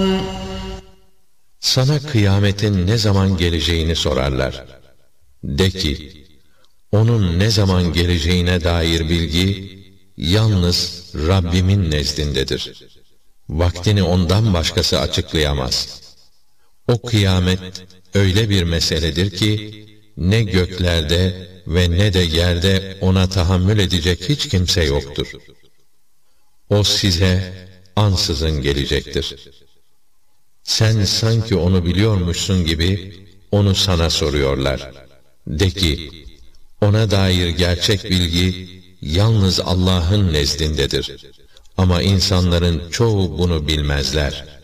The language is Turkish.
Sana kıyametin ne zaman geleceğini sorarlar. De ki, onun ne zaman geleceğine dair bilgi yalnız Rabbimin nezdindedir. Vaktini ondan başkası açıklayamaz. O kıyamet öyle bir meseledir ki ne göklerde ve ne de yerde ona tahammül edecek hiç kimse yoktur. O size ansızın gelecektir. Sen sanki onu biliyormuşsun gibi onu sana soruyorlar. De ki, ona dair gerçek bilgi yalnız Allah'ın nezdindedir. Ama insanların çoğu bunu bilmezler.